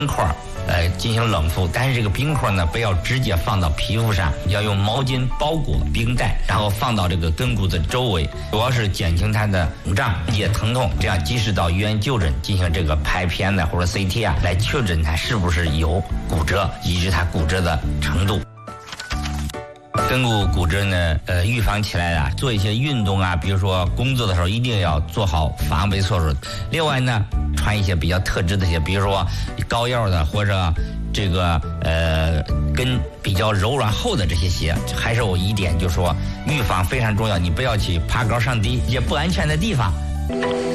冰块进行冷敷，但是这个冰块呢不要直接放到皮肤上，要用毛巾包裹冰袋，然后放到这个跟骨的周围，主要是减轻它的肿胀、缓解疼痛，这样及时到医院就诊进行这个拍片呢或者 CT 啊，来确诊它是不是有骨折，以及它骨折的程度。跟骨骨折呢，预防起来了，做一些运动啊，比如说工作的时候一定要做好防备措施。另外呢，穿一些比较特制的鞋，比如说高腰的或者这个跟比较柔软厚的这些鞋。还是有一点就是说，预防非常重要，你不要去爬高上低一些不安全的地方。